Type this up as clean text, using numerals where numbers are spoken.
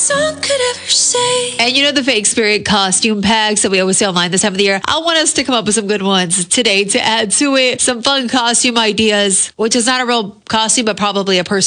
Song could ever say. And you know the fake spirit costume packs that we always see online this time of the year? I want us to come up with some good ones today to add to it. Some fun costume ideas, which is not a real costume, but probably a person